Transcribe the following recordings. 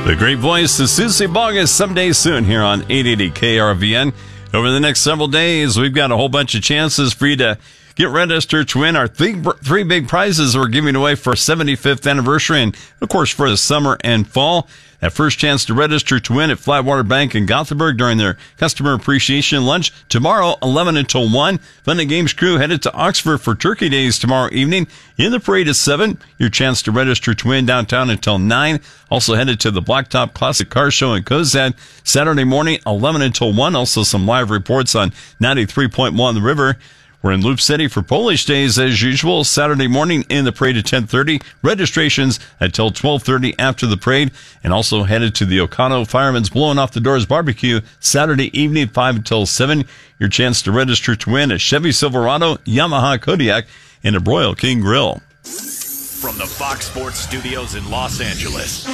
The great voice of Susie Bogus someday soon here on 880 KRVN. Over the next several days, we've got a whole bunch of chances for you to get registered to win our three big prizes we're giving away for our 75th anniversary and, of course, for the summer and fall. That first chance to register to win at Flatwater Bank in Gothenburg during their customer appreciation lunch tomorrow, 11 until 1. Fun and Games crew headed to Oxford for Turkey Days tomorrow evening. In the parade at 7, your chance to register to win downtown until 9. Also headed to the Blacktop Classic Car Show in Cozad Saturday morning, 11 until 1. Also some live reports on 93.1 The River. We're in Loop City for Polish Days as usual, Saturday morning in the parade at 10:30. Registrations until 12:30 after the parade. And also headed to the Okano Firemen's Blowing Off the Doors Barbecue Saturday evening, 5 until 7. Your chance to register to win a Chevy Silverado, Yamaha Kodiak, and a Broil King Grill. From the Fox Sports Studios in Los Angeles,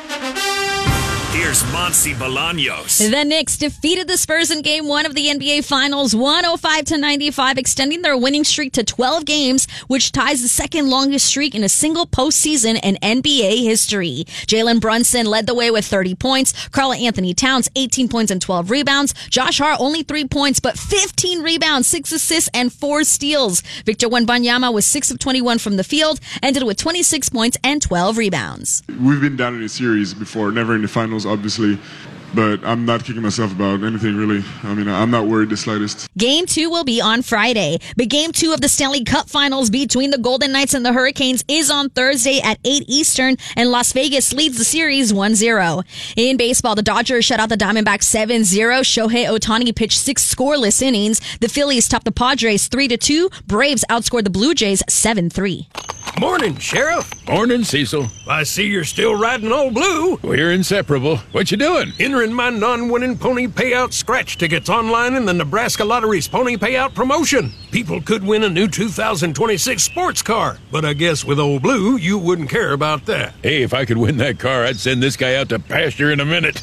here's Monsi Bolaños. The Knicks defeated the Spurs in Game 1 of the NBA Finals, 105-95, extending their winning streak to 12 games, which ties the second longest streak in a single postseason in NBA history. Jalen Brunson led the way with 30 points. Karl-Anthony Towns, 18 points and 12 rebounds. Josh Hart, only 3 points, but 15 rebounds, 6 assists, and 4 steals. Victor Wembanyama was 6 of 21 from the field, ended with 26 points and 12 rebounds. We've been down in a series before, never in the finals, obviously, but I'm not kicking myself about anything, really. I mean, I'm not worried the slightest. Game 2 will be on Friday, but Game 2 of the Stanley Cup Finals between the Golden Knights and the Hurricanes is on Thursday at 8 Eastern, and Las Vegas leads the series 1-0. In baseball, the Dodgers shut out the Diamondbacks 7-0. Shohei Ohtani pitched 6 scoreless innings. The Phillies topped the Padres 3-2. Braves outscored the Blue Jays 7-3. Morning, Sheriff. Morning, Cecil. I see you're still riding Old Blue. We're inseparable. What you doing? Entering my non-winning pony payout scratch tickets online in the Nebraska Lottery's pony payout promotion. People could win a new 2026 sports car, but I guess with Old Blue, you wouldn't care about that. Hey, if I could win that car, I'd send this guy out to pasture in a minute.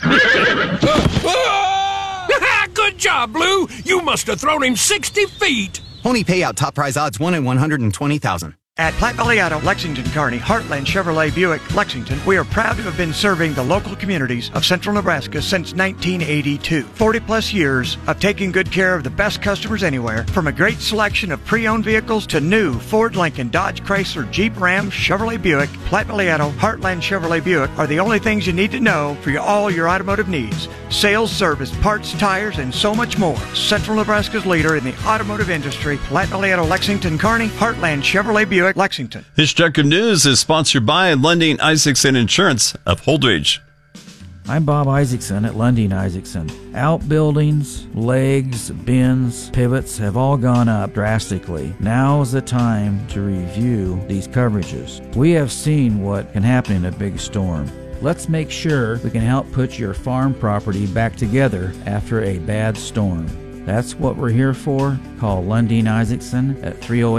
Good job, Blue. You must have thrown him 60 feet. Pony payout top prize odds 1 in 120,000. At Platte Valley Auto, Lexington, Kearney, Heartland Chevrolet Buick, Lexington, we are proud to have been serving the local communities of central Nebraska since 1982. 40-plus years of taking good care of the best customers anywhere, from a great selection of pre-owned vehicles to new Ford, Lincoln, Dodge, Chrysler, Jeep, Ram, Chevrolet Buick. Platte Valley Auto, Heartland Chevrolet Buick are the only things you need to know for all your automotive needs. Sales, service, parts, tires, and so much more. Central Nebraska's leader in the automotive industry, Platte Valley Auto, Lexington, Kearney, Heartland Chevrolet Buick, Lexington. This Truck of News is sponsored by Lundin Isaacson Insurance of Holdridge. I'm Bob Isaacson at Lundin Isaacson. Outbuildings, legs, bins, pivots have all gone up drastically. Now is the time to review these coverages. We have seen what can happen in a big storm. Let's make sure we can help put your farm property back together after a bad storm. That's what we're here for. Call Lundin Isaacson at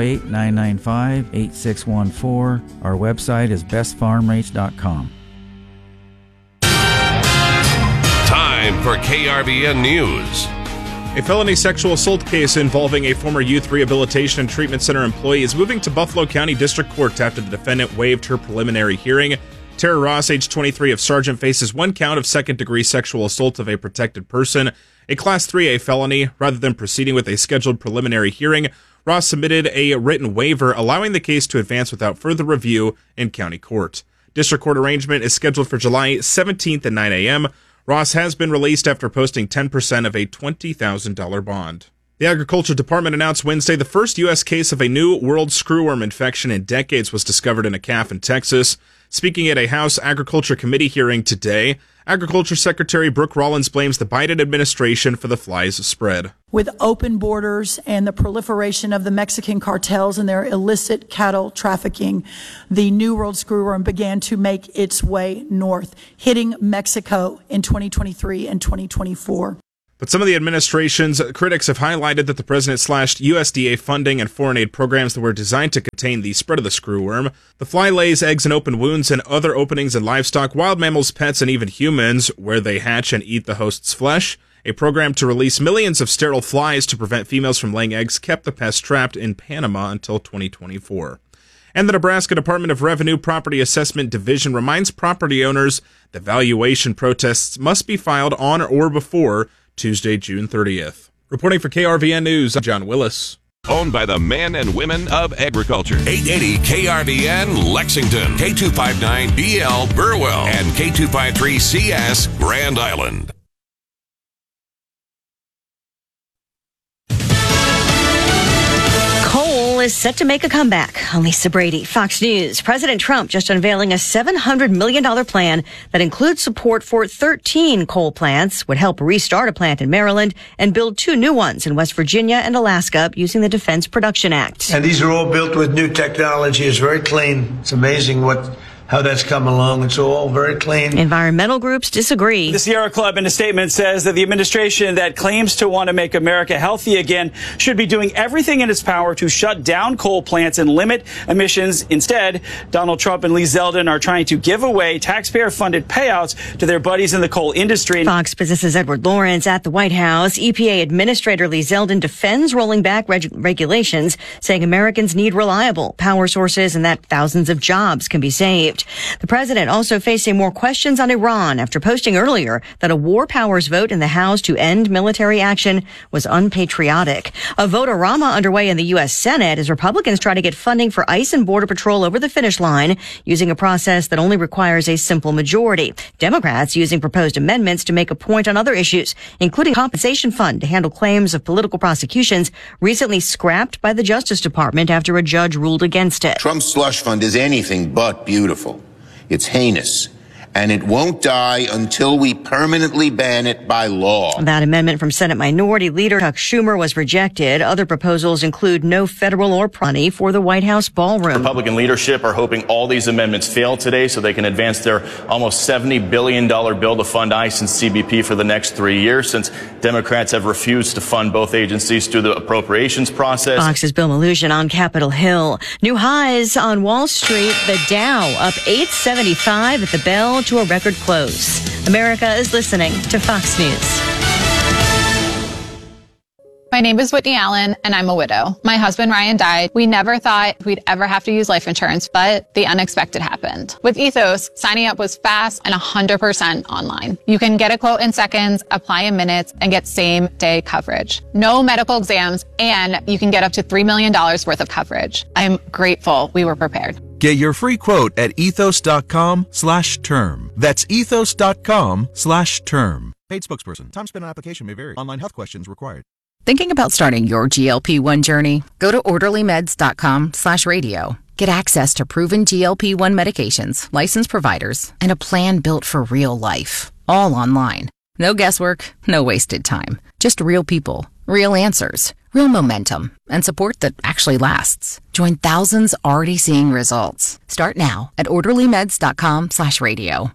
308-995-8614. Our website is bestfarmrates.com. Time for KRVN News. A felony sexual assault case involving a former Youth Rehabilitation and Treatment Center employee is moving to Buffalo County District Court after the defendant waived her preliminary hearing. Tara Ross, age 23 of Sargent, faces 1 count of second-degree sexual assault of a protected person, a Class 3A felony. Rather than proceeding with a scheduled preliminary hearing, Ross submitted a written waiver allowing the case to advance without further review in county court. District court arrangement is scheduled for July 17th at 9 a.m. Ross has been released after posting 10% of a $20,000 bond. The Agriculture Department announced Wednesday the first U.S. case of a new world screwworm infection in decades was discovered in a calf in Texas. Speaking at a House Agriculture Committee hearing today, Agriculture Secretary Brooke Rollins blames the Biden administration for the fly's spread. With open borders and the proliferation of the Mexican cartels and their illicit cattle trafficking, the New World Screwworm began to make its way north, hitting Mexico in 2023 and 2024. But some of the administration's critics have highlighted that the president slashed USDA funding and foreign aid programs that were designed to contain the spread of the screwworm. The fly lays eggs in open wounds and other openings in livestock, wild mammals, pets, and even humans, where they hatch and eat the host's flesh. A program to release millions of sterile flies to prevent females from laying eggs kept the pest trapped in Panama until 2024. And the Nebraska Department of Revenue Property Assessment Division reminds property owners that valuation protests must be filed on or before Tuesday, June 30th. Reporting for KRVN News, I'm John Willis. Owned by the men and women of agriculture. 880 KRVN Lexington, K259BL Burwell, and K253CS Grand Island. Coal is set to make a comeback. I'm Lisa Brady, Fox News. President Trump just unveiling a $700 million plan that includes support for 13 coal plants, would help restart a plant in Maryland and build 2 new ones in West Virginia and Alaska using the Defense Production Act. And these are all built with new technology. It's very clean. It's amazing how that's come along. It's all very clean. Environmental groups disagree. The Sierra Club in a statement says that the administration that claims to want to make America healthy again should be doing everything in its power to shut down coal plants and limit emissions. Instead, Donald Trump and Lee Zeldin are trying to give away taxpayer-funded payouts to their buddies in the coal industry. Fox Business's Edward Lawrence at the White House. EPA Administrator Lee Zeldin defends rolling back regulations, saying Americans need reliable power sources and that thousands of jobs can be saved. The president also facing more questions on Iran after posting earlier that a war powers vote in the House to end military action was unpatriotic. A vote-a-rama underway in the U.S. Senate as Republicans try to get funding for ICE and Border Patrol over the finish line using a process that only requires a simple majority. Democrats using proposed amendments to make a point on other issues, including a compensation fund to handle claims of political prosecutions recently scrapped by the Justice Department after a judge ruled against it. Trump's slush fund is anything but beautiful. It's heinous, and it won't die until we permanently ban it by law. That amendment from Senate Minority Leader Chuck Schumer was rejected. Other proposals include no federal or money for the White House ballroom. Republican leadership are hoping all these amendments fail today so they can advance their almost $70 billion bill to fund ICE and CBP for the next 3 years, since Democrats have refused to fund both agencies through the appropriations process. Fox's Bill Mallusian on Capitol Hill. New highs on Wall Street. The Dow up 875 at the bell to a record close. America is listening to Fox News. My name is Whitney Allen, and I'm a widow. My husband, Ryan, died. We never thought we'd ever have to use life insurance, but the unexpected happened. With Ethos, signing up was fast and 100% online. You can get a quote in seconds, apply in minutes, and get same-day coverage. No medical exams, and you can get up to $3 million worth of coverage. I'm grateful we were prepared. Get your free quote at ethos.com/term. That's ethos.com/term. Paid spokesperson. Time spent on application may vary. Online health questions required. Thinking about starting your GLP-1 journey? Go to orderlymeds.com/radio. Get access to proven GLP-1 medications, licensed providers, and a plan built for real life. All online. No guesswork, no wasted time. Just real people, real answers, real momentum, and support that actually lasts. Join thousands already seeing results. Start now at orderlymeds.com/radio.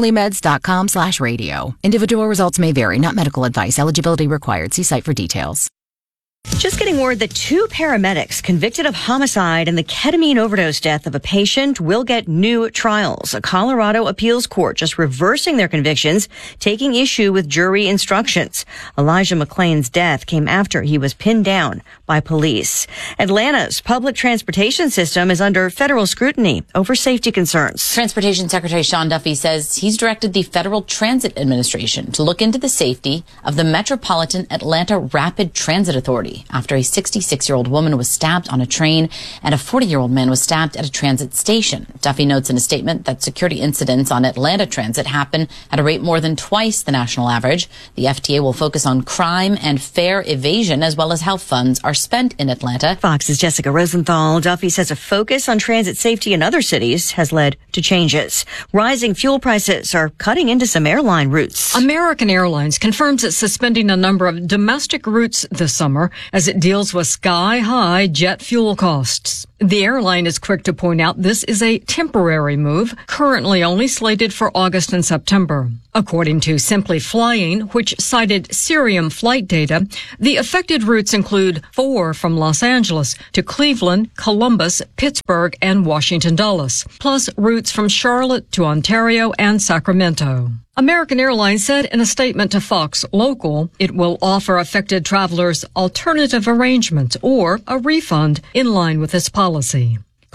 orderlymeds.com/radio. Individual results may vary, not medical advice. Eligibility required. See site for details. Just getting word that 2 paramedics convicted of homicide and the ketamine overdose death of a patient will get new trials. A Colorado appeals court just reversing their convictions, taking issue with jury instructions. Elijah McClain's death came after he was pinned down by police. Atlanta's public transportation system is under federal scrutiny over safety concerns. Transportation Secretary Sean Duffy says he's directed the Federal Transit Administration to look into the safety of the Metropolitan Atlanta Rapid Transit Authority after a 66-year-old woman was stabbed on a train and a 40-year-old man was stabbed at a transit station. Duffy notes in a statement that security incidents on Atlanta Transit happen at a rate more than twice the national average. The FTA will focus on crime and fare evasion as well as how funds are spent in Atlanta. Fox's Jessica Rosenthal. Duffy says a focus on transit safety in other cities has led to changes. Rising fuel prices are cutting into some airline routes. American Airlines confirms it's suspending a number of domestic routes this summer as it deals with sky-high jet fuel costs. The airline is quick to point out this is a temporary move, currently only slated for August and September. According to Simply Flying, which cited Cirium flight data, the affected routes include 4 from Los Angeles to Cleveland, Columbus, Pittsburgh, and Washington Dulles, plus routes from Charlotte to Ontario and Sacramento. American Airlines said in a statement to Fox Local, it will offer affected travelers alternative arrangements or a refund in line with its policy.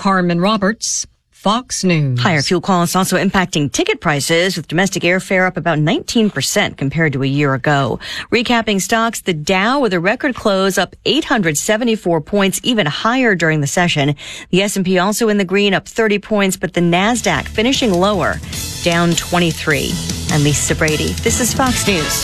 Carmen Roberts, Fox News. Higher fuel costs also impacting ticket prices, with domestic airfare up about 19% compared to a year ago. Recapping stocks, the Dow with a record close up 874 points, even higher during the session. The S&P also in the green, up 30 points, but the NASDAQ finishing lower, down 23. I'm Lisa Brady. This is Fox News.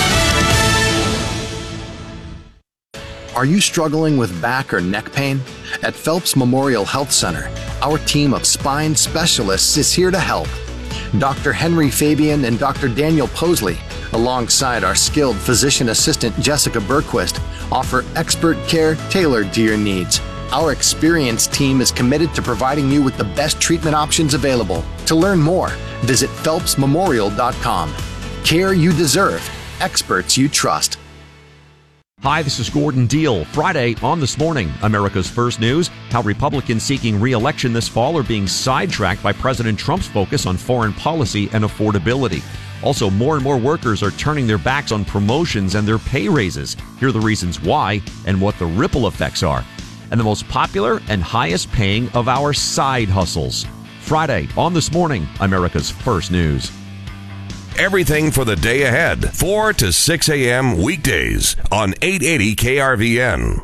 Are you struggling with back or neck pain? At Phelps Memorial Health Center, our team of spine specialists is here to help. Dr. Henry Fabian and Dr. Daniel Posley, alongside our skilled physician assistant Jessica Berquist, offer expert care tailored to your needs. Our experienced team is committed to providing you with the best treatment options available. To learn more, visit phelpsmemorial.com. Care you deserve, experts you trust. Hi, this is Gordon Deal. Friday on This Morning, America's First News, how Republicans seeking re-election this fall are being sidetracked by President Trump's focus on foreign policy and affordability. Also, more and more workers are turning their backs on promotions and their pay raises. Here are the reasons why and what the ripple effects are. And the most popular and highest paying of our side hustles. Friday on This Morning, America's First News. Everything for the day ahead, 4 to 6 a.m. weekdays on 880 KRVN.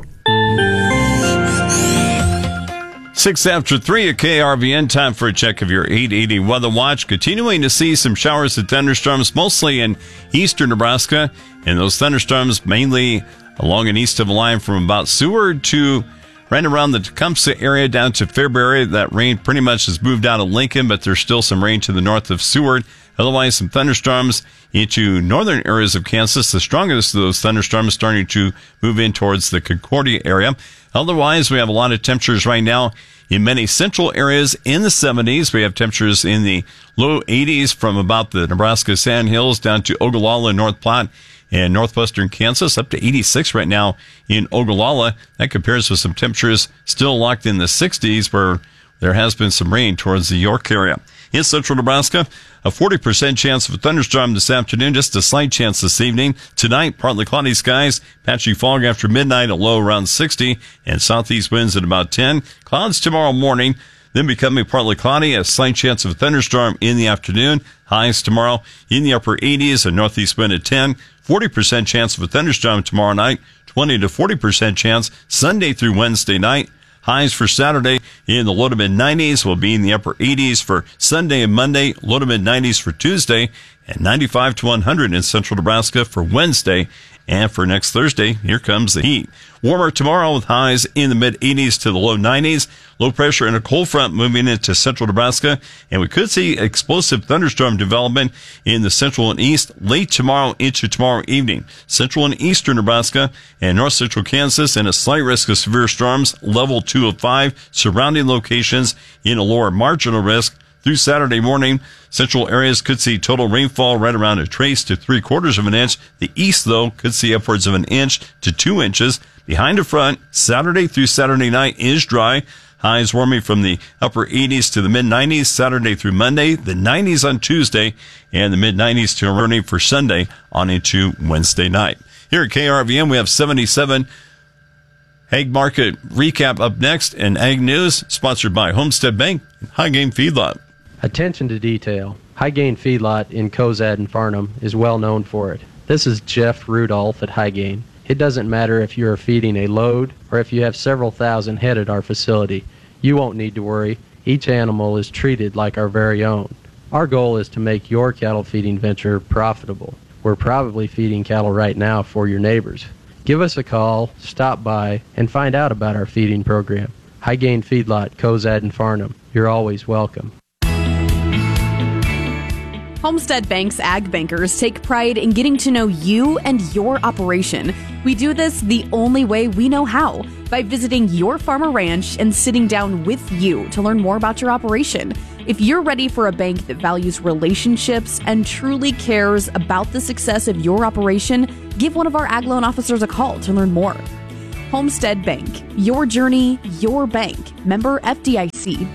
6 after 3 at KRVN, time for a check of your 880 weather watch. Continuing to see some showers and thunderstorms, mostly in eastern Nebraska. And those thunderstorms mainly along and east of the line from about Seward to right around the Tecumseh area down to Fairbury. That rain pretty much has moved out of Lincoln, but there's still some rain to the north of Seward. Otherwise, some thunderstorms into northern areas of Kansas. The strongest of those thunderstorms starting to move in towards the Concordia area. Otherwise, we have a lot of temperatures right now in many central areas in the 70s. We have temperatures in the low 80s from about the Nebraska Sandhills down to Ogallala, North Platte, and northwestern Kansas, up to 86 right now in Ogallala. That compares with some temperatures still locked in the 60s where there has been some rain towards the York area. In central Nebraska, a 40% chance of a thunderstorm this afternoon, just a slight chance this evening. Tonight, partly cloudy skies, patchy fog after midnight, a low around 60, and southeast winds at about 10. Clouds tomorrow morning, then becoming partly cloudy, a slight chance of a thunderstorm in the afternoon. Highs tomorrow in the upper 80s, a northeast wind at 10. 40% chance of a thunderstorm tomorrow night, 20 to 40% chance Sunday through Wednesday night. Highs for Saturday in the low to mid 90s will be in the upper 80s for Sunday and Monday, low to mid 90s for Tuesday, and 95 to 100 in central Nebraska for Wednesday. And for next Thursday, here comes the heat. Warmer tomorrow with highs in the mid 80s to the low 90s. Low pressure and a cold front moving into central Nebraska. And we could see explosive thunderstorm development in the central and east late tomorrow into tomorrow evening. Central and eastern Nebraska and north central Kansas and a slight risk of severe storms, level 2 of 5. Surrounding locations in a lower marginal risk. Through Saturday morning, central areas could see total rainfall right around a trace to 3/4 of an inch. The east, though, could see upwards of an inch to 2 inches. Behind the front, Saturday through Saturday night is dry. Highs warming from the upper 80s to the mid-90s Saturday through Monday, the 90s on Tuesday, and the mid-90s to early for Sunday on into Wednesday night. Here at KRVN, we have 77. Ag Market Recap up next, and Ag News, sponsored by Homestead Bank and High Gain Feedlot. Attention to detail. High Gain Feedlot in Cozad and Farnham is well known for it. This is Jeff Rudolph at High Gain. It doesn't matter if you are feeding a load or if you have several thousand head at our facility. You won't need to worry. Each animal is treated like our very own. Our goal is to make your cattle feeding venture profitable. We're probably feeding cattle right now for your neighbors. Give us a call, stop by, and find out about our feeding program. High Gain Feedlot, Cozad and Farnham. You're always welcome. Homestead Bank's ag bankers take pride in getting to know you and your operation. We do this the only way we know how, by visiting your farm or ranch and sitting down with you to learn more about your operation. If you're ready for a bank that values relationships and truly cares about the success of your operation, give one of our ag loan officers a call to learn more. Homestead Bank, your journey, your bank. Member FDIC.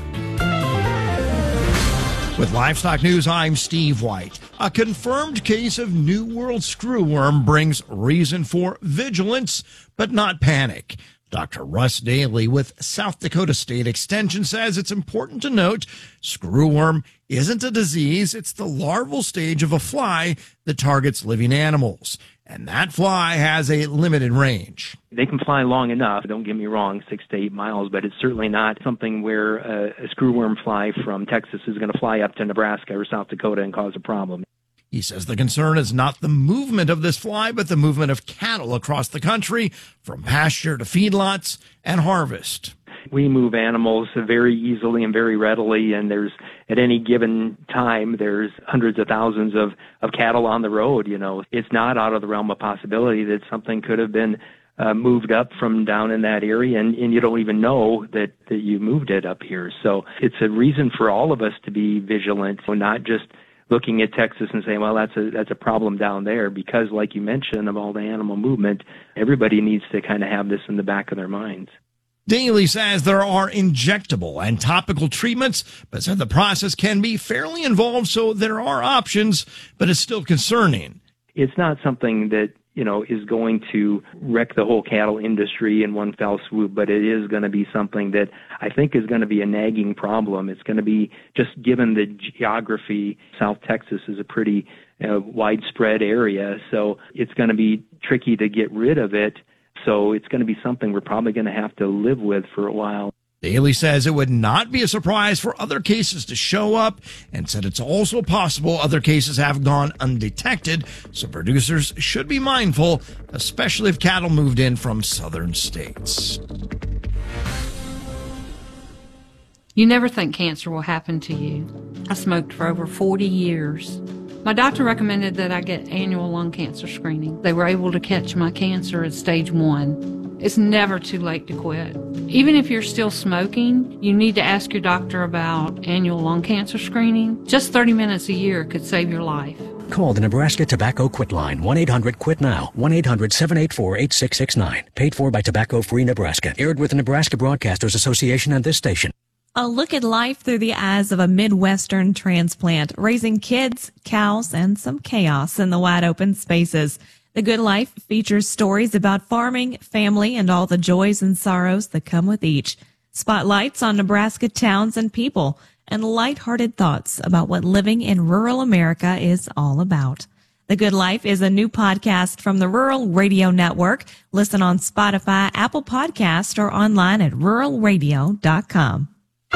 With Livestock News, I'm Steve White. A confirmed case of New World screwworm brings reason for vigilance, but not panic. Dr. Russ Daly with South Dakota State Extension says it's important to note screwworm isn't a disease. It's the larval stage of a fly that targets living animals. And that fly has a limited range. They can fly long enough, don't get me wrong, 6 to 8 miles, but it's certainly not something where a screwworm fly from Texas is going to fly up to Nebraska or South Dakota and cause a problem. He says the concern is not the movement of this fly, but the movement of cattle across the country from pasture to feedlots and harvest. We move animals very easily and very readily, and there's, at any given time, there's hundreds of thousands of cattle on the road. You know, it's not out of the realm of possibility that something could have been moved up from down in that area, and you don't even know that you moved it up here. So it's a reason for all of us to be vigilant, so not just looking at Texas and saying, well, that's a problem down there, because like you mentioned, of all the animal movement, everybody needs to kind of have this in the back of their minds. Daly says there are injectable and topical treatments, but said the process can be fairly involved, so there are options, but it's still concerning. It's not something that, you know, is going to wreck the whole cattle industry in one fell swoop, but it is going to be something that I think is going to be a nagging problem. It's going to be, just given the geography, South Texas is a pretty widespread area, so it's going to be tricky to get rid of it. So it's going to be something we're probably going to have to live with for a while. Daly says it would not be a surprise for other cases to show up, and said it's also possible other cases have gone undetected, so producers should be mindful, especially if cattle moved in from southern states. You never think cancer will happen to you. I smoked for over 40 years. My doctor recommended that I get annual lung cancer screening. They were able to catch my cancer at stage 1. It's never too late to quit. Even if you're still smoking, you need to ask your doctor about annual lung cancer screening. Just 30 minutes a year could save your life. Call the Nebraska Tobacco Quit Line, 1-800-QUIT-NOW, 1-800-784-8669. Paid for by Tobacco Free Nebraska. Aired with the Nebraska Broadcasters Association and this station. A look at life through the eyes of a Midwestern transplant, raising kids, cows, and some chaos in the wide open spaces. The Good Life features stories about farming, family, and all the joys and sorrows that come with each. Spotlights on Nebraska towns and people, and lighthearted thoughts about what living in rural America is all about. The Good Life is a new podcast from the Rural Radio Network. Listen on Spotify, Apple Podcast, or online at ruralradio.com.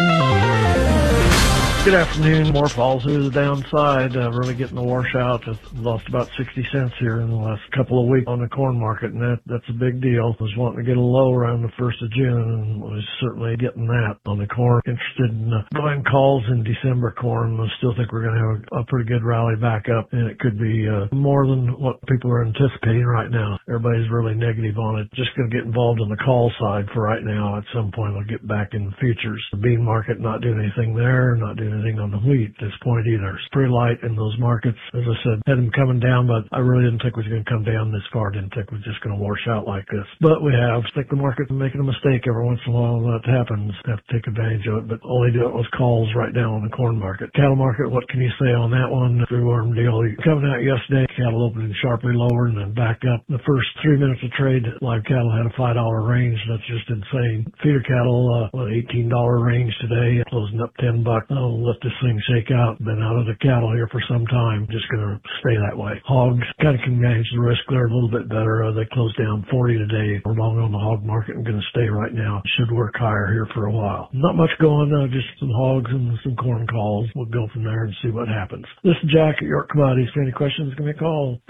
Good afternoon. More falls to the downside. Really getting the washout. I've lost about 60 cents here in the last couple of weeks on the corn market, and that's a big deal. I was wanting to get a low around the 1st of June, and was certainly getting that on the corn. Interested in going calls in December corn. I still think we're going to have a pretty good rally back up, and it could be more than what people are anticipating right now. Everybody's really negative on it. Just going to get involved on the call side for right now. At some point, we'll get back in the futures. The bean market, not doing anything there, not doing anything on the wheat at this point either. It's pretty light in those markets. As I said, had them coming down, but I really didn't think it was going to come down this far. Didn't think it was just going to wash out like this. But we have. I think the market's making a mistake every once in a while. That happens. Have to take advantage of it, but only do it with calls right now on the corn market. Cattle market, what can you say on that one? Screwworm deal. Coming out yesterday, cattle opening sharply lower and then back up. The first 3 minutes of trade, live cattle had a $5 range. That's just insane. Feeder cattle, $18 range today, closing up $10. I'll let this thing shake out. Been out of the cattle here for some time. Just going to stay that way. Hogs kind of can manage the risk there a little bit better. They closed down 40 today. We're long on the hog market. I'm going to stay right now. Should work higher here for a while. Not much going, just some hogs and some corn calls. We'll go from there and see what happens. This is Jack at York Commodities. For any questions, give me a call.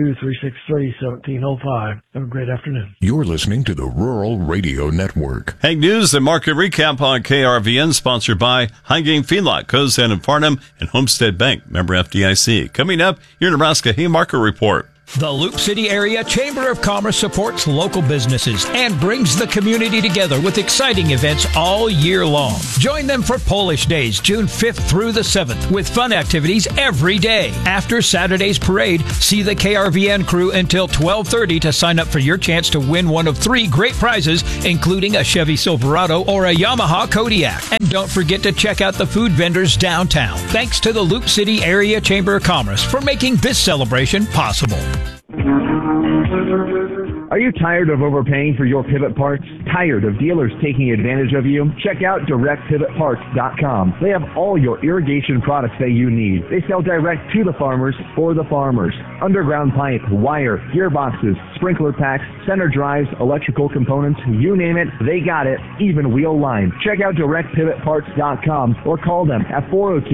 402-363-1705. Have a great afternoon. You're listening to the Rural Radio Network. Ag News and Market Recap on KRVN, sponsored by High-Gain Feedlot, Cozad and Farnham, and Homestead Bank, member FDIC. Coming up, your Nebraska Hay Market Report. The Loup City Area Chamber of Commerce supports local businesses and brings the community together with exciting events all year long. Join them for Polish Days, June 5th through the 7th, with fun activities every day. After Saturday's parade, see the KRVN crew until 12:30 to sign up for your chance to win one of 3 great prizes, including a Chevy Silverado or a Yamaha Kodiak. And don't forget to check out the food vendors downtown. Thanks to the Loup City Area Chamber of Commerce for making this celebration possible. Are you tired of overpaying for your pivot parts? Tired of dealers taking advantage of you? Check out DirectPivotParts.com. They have all your irrigation products that you need. They sell direct to the farmers for the farmers. Underground pipe, wire, gearboxes, sprinkler packs, center drives, electrical components, you name it, they got it, even wheel line. Check out DirectPivotParts.com or call them at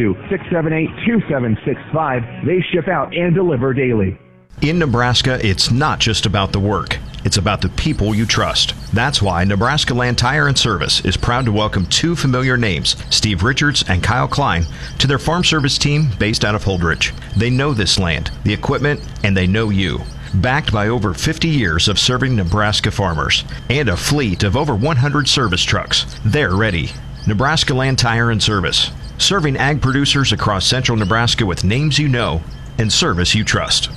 402-678-2765. They ship out and deliver daily. In Nebraska, it's not just about the work. It's about the people you trust. That's why Nebraska Land Tire and Service is proud to welcome two familiar names, Steve Richards and Kyle Klein, to their farm service team based out of Holdrege. They know this land, the equipment, and they know you. Backed by over 50 years of serving Nebraska farmers and a fleet of over 100 service trucks, they're ready. Nebraska Land Tire and Service, serving ag producers across central Nebraska with names you know and service you trust.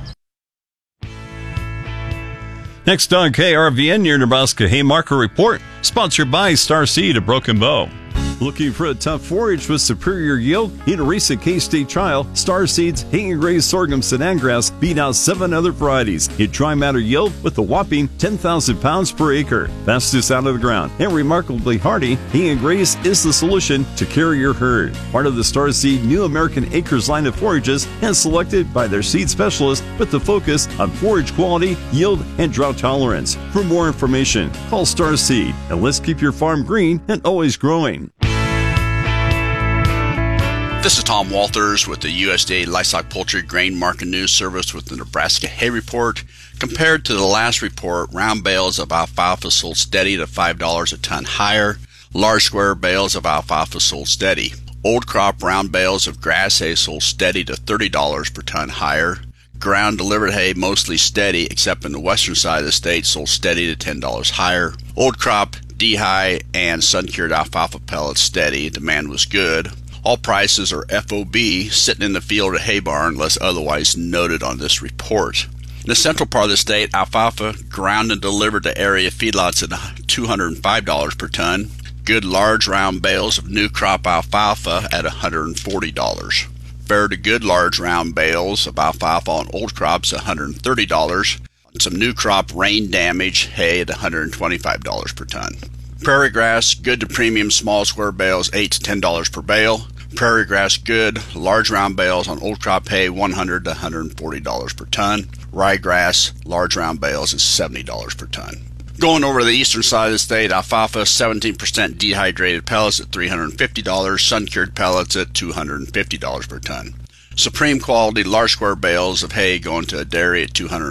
Next on KRVN, your Nebraska Haymarket Report, sponsored by Starseed of Broken Bow. Looking for a tough forage with superior yield? In a recent K-State trial, Starseed's hay and grazed sorghum Sudan grass beat out 7 other varieties in dry matter yield with a whopping 10,000 pounds per acre. Fastest out of the ground and remarkably hardy, hay and grazed is the solution to carry your herd. Part of the Starseed New American Acres line of forages and selected by their seed specialist with the focus on forage quality, yield, and drought tolerance. For more information, call Starseed and let's keep your farm green and always growing. This is Tom Walters with the USDA Livestock Poultry Grain Market News Service with the Nebraska Hay Report. Compared to the last report, round bales of alfalfa sold steady to $5 a ton higher. Large square bales of alfalfa sold steady. Old crop round bales of grass hay sold steady to $30 per ton higher. Ground delivered hay mostly steady, except in the western side of the state, sold steady to $10 higher. Old crop D-high and sun-cured alfalfa pellets steady. Demand was good. All prices are FOB, sitting in the field at hay barn, unless otherwise noted on this report. In the central part of the state, alfalfa ground and delivered to area feedlots at $205 per ton. Good large round bales of new crop alfalfa at $140. Fair to good large round bales of alfalfa on old crops at $130. And some new crop rain damage hay at $125 per ton. Prairie grass, good to premium small square bales, $8 to $10 per bale. Prairie grass, good large round bales on old crop hay, $100 to $140 per ton. Ryegrass, large round bales is $70 per ton. Going over to the eastern side of the state, alfalfa 17% dehydrated pellets at $350, sun-cured pellets at $250 per ton. Supreme quality large square bales of hay going to a dairy at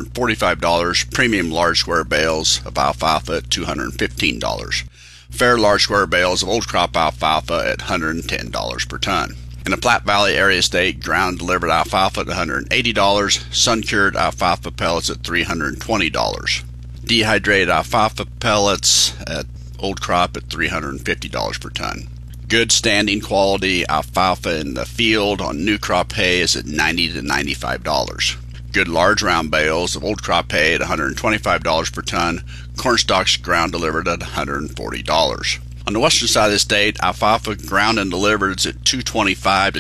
$245, premium large square bales of alfalfa at $215. Fair large square bales of old crop alfalfa at $110 per ton. In the Platte Valley area state, ground delivered alfalfa at $180, sun-cured alfalfa pellets at $320. Dehydrated alfalfa pellets at old crop at $350 per ton. Good standing quality alfalfa in the field on new crop hay is at $90 to $95. Good large round bales of old crop hay at $125 per ton. Corn stalks ground delivered at $140. On the western side of the state, alfalfa ground and delivered is at $225 to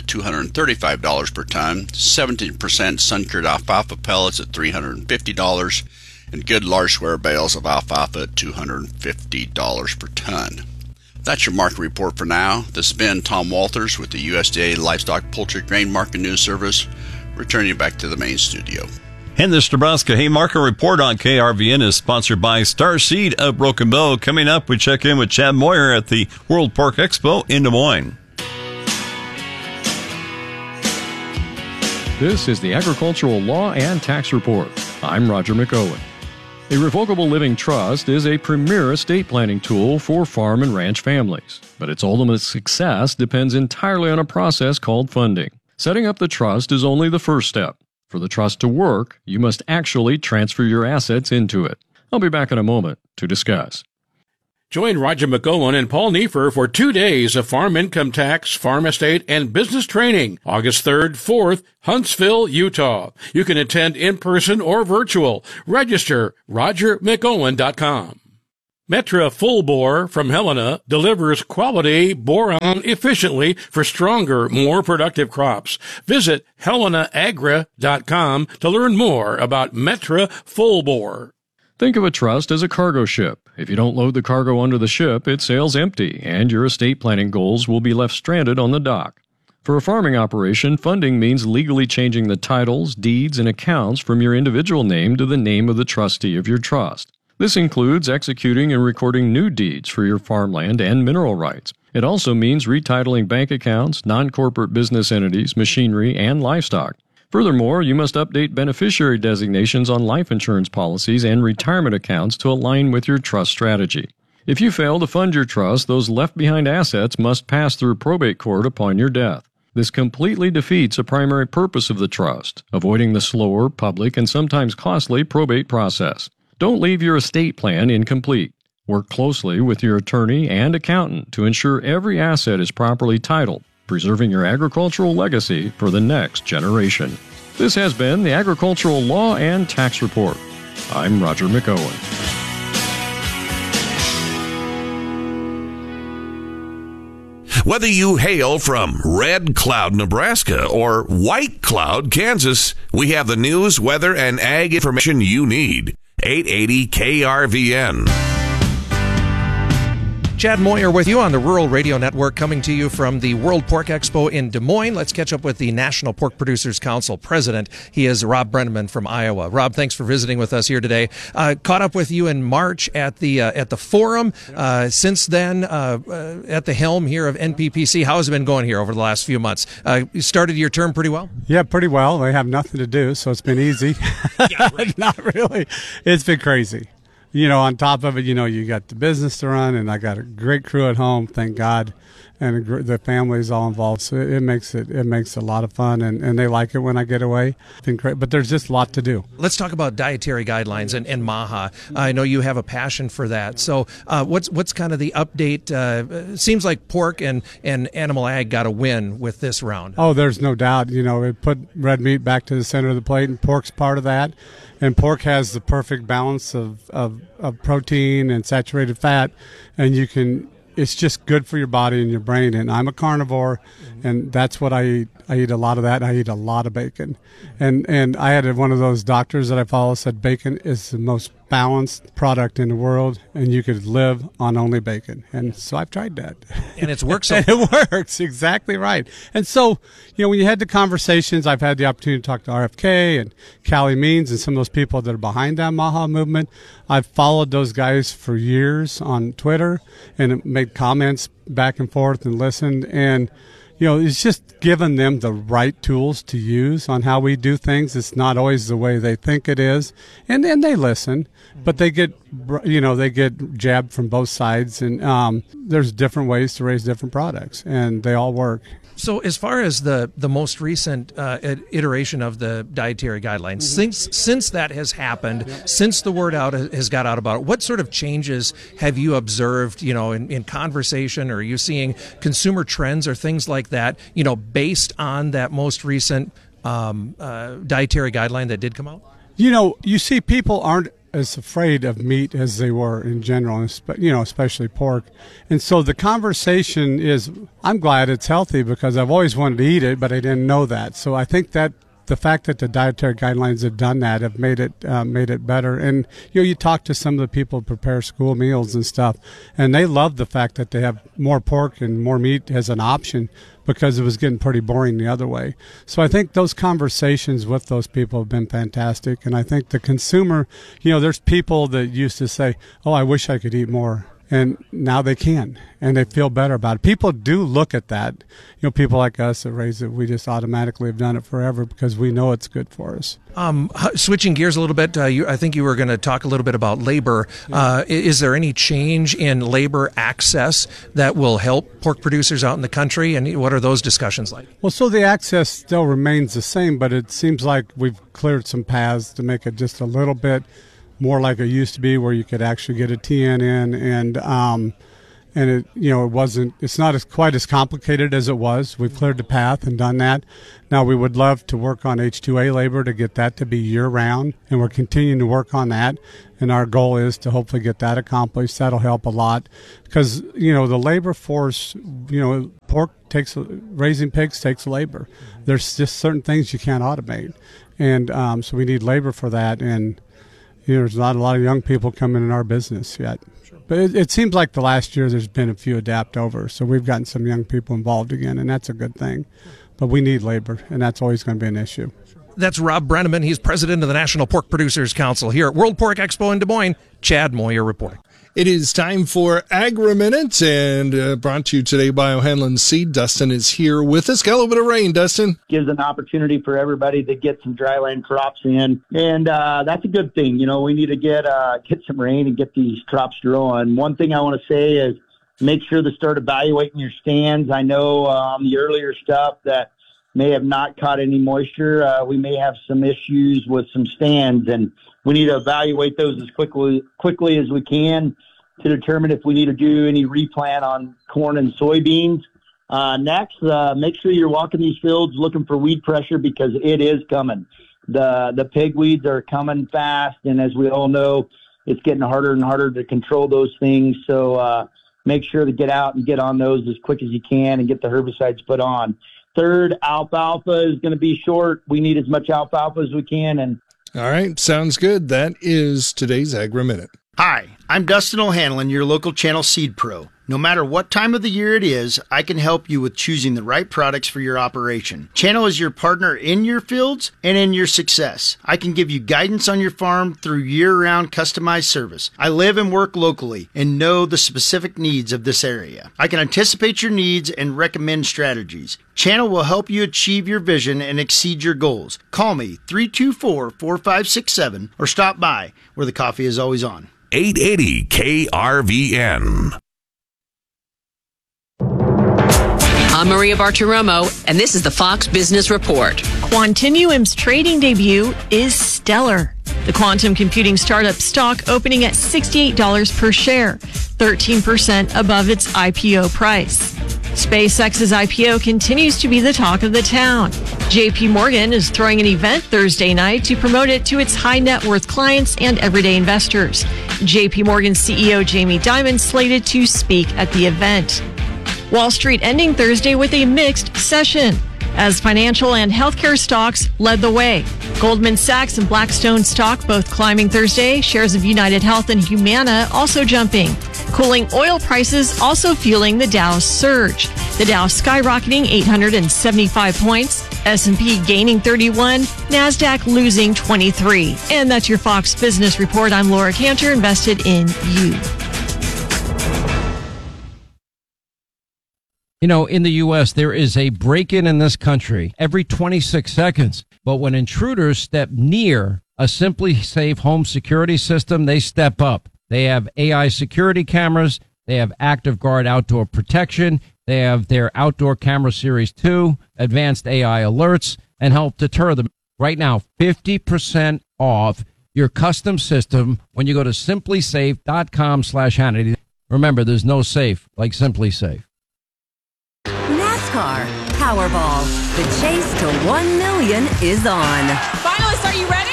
$235 per ton. 17% sun-cured alfalfa pellets at $350, and good large square bales of alfalfa at $250 per ton. That's your market report for now. This has been Tom Walters with the USDA Livestock Poultry Grain Market News Service, returning you back to the main studio. And this Nebraska Haymarket Report on KRVN is sponsored by Starseed of Broken Bow. Coming up, we check in with Chad Moyer at the World Pork Expo in Des Moines. This is the Agricultural Law and Tax Report. I'm Roger McOwen. A revocable living trust is a premier estate planning tool for farm and ranch families, but its ultimate success depends entirely on a process called funding. Setting up the trust is only the first step. For the trust to work, you must actually transfer your assets into it. I'll be back in a moment to discuss. Join Roger McOwen and Paul Neiffer for 2 days of farm income tax, farm estate, and business training, August 3rd, 4th, Huntsville, Utah. You can attend in person or virtual. Register RogerMcOwen.com. Metra Full Bore from Helena delivers quality boron efficiently for stronger, more productive crops. Visit HelenaAgra.com to learn more about Metra Full Bore. Think of a trust as a cargo ship. If you don't load the cargo onto the ship, it sails empty, and your estate planning goals will be left stranded on the dock. For a farming operation, funding means legally changing the titles, deeds, and accounts from your individual name to the name of the trustee of your trust. This includes executing and recording new deeds for your farmland and mineral rights. It also means retitling bank accounts, non-corporate business entities, machinery, and livestock. Furthermore, you must update beneficiary designations on life insurance policies and retirement accounts to align with your trust strategy. If you fail to fund your trust, those left-behind assets must pass through probate court upon your death. This completely defeats a primary purpose of the trust, avoiding the slower, public, and sometimes costly probate process. Don't leave your estate plan incomplete. Work closely with your attorney and accountant to ensure every asset is properly titled, preserving your agricultural legacy for the next generation. This has been the Agricultural Law and Tax Report. I'm Roger McOwen. Whether you hail from Red Cloud, Nebraska or White Cloud, Kansas, we have the news, weather, and ag information you need. 880 KRVN. Chad Moyer with you on the Rural Radio Network, coming to you from the World Pork Expo in Des Moines. Let's catch up with the National Pork Producers Council president. He is Rob Brenneman from Iowa. Rob, thanks for visiting with us here today. Caught up with you in March at the forum. Since then, at the helm here of NPPC, how has it been going here over the last few months? You started your term pretty well? Yeah, pretty well. I have nothing to do, so it's been easy. Yeah, right. Not really. It's been crazy. You know, on top of it, you know, you got the business to run, and I got a great crew at home, thank God, and the family's all involved. So it makes it a lot of fun, and they like it when I get away. It's been great, but there's just a lot to do. Let's talk about dietary guidelines and MAHA. I know you have a passion for that. So what's kind of the update? Seems like pork and animal ag got a win with this round. Oh, there's no doubt. You know, it put red meat back to the center of the plate, and pork's part of that. And pork has the perfect balance of protein and saturated fat, and it's just good for your body and your brain. And I'm a carnivore, and that's what I eat. I eat a lot of that. I eat a lot of bacon. And I had one of those doctors that I follow said bacon is the most balanced product in the world, and you could live on only bacon. And so I've tried that. And it's worked so It works, exactly right. And so, you know, when you had the conversations, I've had the opportunity to talk to RFK and Callie Means and some of those people that are behind that MAHA movement. I've followed those guys for years on Twitter and made comments back and forth and listened. And you know, it's just giving them the right tools to use on how we do things. It's not always the way they think it is. And then they listen, but they get jabbed from both sides. And there's different ways to raise different products, and they all work. So as far as the most recent iteration of the dietary guidelines, since that has happened, since the word has got out about it, what sort of changes have you observed, you know, in conversation, or are you seeing consumer trends or things like that, you know, based on that most recent dietary guideline that did come out? You know, you see people aren't as afraid of meat as they were in general, you know, especially pork. And so the conversation is, I'm glad it's healthy because I've always wanted to eat it, but I didn't know that. So I think that the fact that the dietary guidelines have done that have made it better. And you know, you talk to some of the people who prepare school meals and stuff, and they love the fact that they have more pork and more meat as an option because it was getting pretty boring the other way. So I think those conversations with those people have been fantastic. And I think the consumer, you know, there's people that used to say, oh, I wish I could eat more. And now they can, and they feel better about it. People do look at that. You know, people like us that raise it, we just automatically have done it forever because we know it's good for us. Switching gears a little bit, I think you were going to talk a little bit about labor. Is there any change in labor access that will help pork producers out in the country, and what are those discussions like? Well, so the access still remains the same, but it seems like we've cleared some paths to make it just a little bit more like it used to be, where you could actually get a TN in, and it, you know, it's not quite as complicated as it was. We've cleared the path and done that. Now we would love to work on H-2A labor to get that to be year round, and we're continuing to work on that. And our goal is to hopefully get that accomplished. That'll help a lot because, you know, the labor force, you know, raising pigs takes labor. There's just certain things you can't automate. And so we need labor for that. And there's not a lot of young people coming in our business yet. But it seems like the last year there's been a few adapt over, so we've gotten some young people involved again, and that's a good thing. But we need labor, and that's always going to be an issue. That's Rob Brenneman. He's president of the National Pork Producers Council here at World Pork Expo in Des Moines. Chad Moyer reporting. It is time for Agri-Minute, and brought to you today by O'Hanlon Seed. Dustin is here with us. Got a little bit of rain, Dustin. Gives an opportunity for everybody to get some dryland crops in, and that's a good thing. We need to get some rain and get these crops growing. One thing I want to say is make sure to start evaluating your stands. I know on the earlier stuff that may have not caught any moisture. We may have some issues with some stands, and we need to evaluate those as quickly as we can to determine if we need to do any replant on corn and soybeans. Next, make sure you're walking these fields looking for weed pressure because it is coming. The pig weeds are coming fast, and as we all know, it's getting harder and harder to control those things. So make sure to get out and get on those as quick as you can and get the herbicides put on. Third, alfalfa is going to be short. We need as much alfalfa as we can. And all right, sounds good. That is today's Agri-Minute. Hi, I'm Dustin O'Hanlon, your local Channel Seed Pro. No matter what time of the year it is, I can help you with choosing the right products for your operation. Channel is your partner in your fields and in your success. I can give you guidance on your farm through year-round customized service. I live and work locally and know the specific needs of this area. I can anticipate your needs and recommend strategies. Channel will help you achieve your vision and exceed your goals. Call me 324-4567 or stop by where the coffee is always on. 880 KRVN. I'm Maria Bartiromo, and this is the Fox Business Report. Quantinuum's trading debut is stellar. The quantum computing startup stock opening at $68 per share, 13% above its IPO price. SpaceX's IPO continues to be the talk of the town. JP Morgan is throwing an event Thursday night to promote it to its high net worth clients and everyday investors. JP Morgan CEO Jamie Dimon slated to speak at the event. Wall Street ending Thursday with a mixed session as financial and healthcare stocks led the way. Goldman Sachs and Blackstone stock both climbing Thursday. Shares of United Health and Humana also jumping. Cooling oil prices also fueling the Dow's surge. The Dow skyrocketing 875 points. S&P gaining 31. NASDAQ losing 23. And that's your Fox Business Report. I'm Laura Cantor, invested in you. In the U.S., there is a break-in in this country every 26 seconds. But when intruders step near a Simply Safe home security system, they step up. They have AI security cameras. They have Active Guard outdoor protection. They have their Outdoor Camera Series 2, advanced AI alerts, and help deter them. Right now, 50% off your custom system when you go to simplysafe.com/Hannity. Remember, there's no safe like Simply Safe. NASCAR Powerball. The chase to 1 million is on. Finalists, are you ready?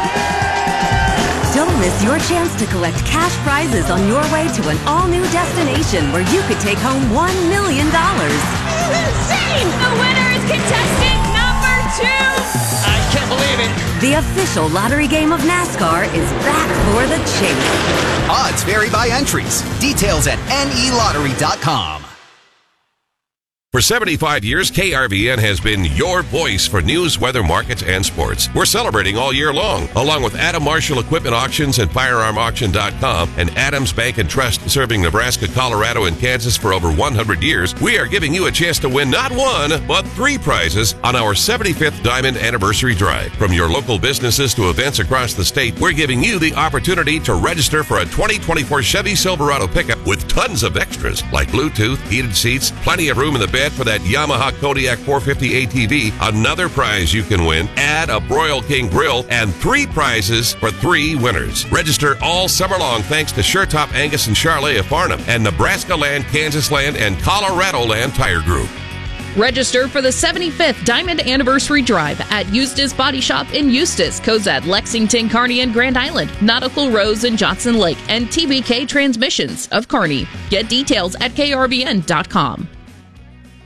Don't miss your chance to collect cash prizes on your way to an all-new destination where you could take home $1 million. Insane! The winner is contestant number 2! I can't believe it. The official lottery game of NASCAR is back for the chase. Odds vary by entries. Details at nelottery.com. For 75 years, KRVN has been your voice for news, weather, markets, and sports. We're celebrating all year long, along with Adam Marshall Equipment Auctions and FirearmAuction.com and Adams Bank and Trust, serving Nebraska, Colorado, and Kansas for over 100 years. We are giving you a chance to win not 1, but 3 prizes on our 75th Diamond Anniversary Drive. From your local businesses to events across the state, we're giving you the opportunity to register for a 2024 Chevy Silverado pickup with tons of extras like Bluetooth, heated seats, plenty of room in the bed for that Yamaha Kodiak 450 ATV. Another prize you can win, add a Broil King grill, and 3 prizes for 3 winners. Register all summer long thanks to SureTop Angus and Charlet of Farnham and Nebraska Land, Kansas Land, and Colorado Land Tire Group. Register for the 75th Diamond Anniversary Drive at Eustis Body Shop in Eustis, Cozad, Lexington, Kearney, and Grand Island, Nautical Rose in Johnson Lake, and TBK Transmissions of Kearney. Get details at KRVN.com.